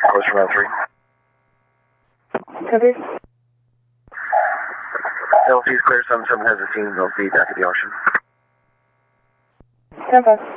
Close from 3. Cover. LC is clear, 77 has a team, LC back at the ocean. Stand by.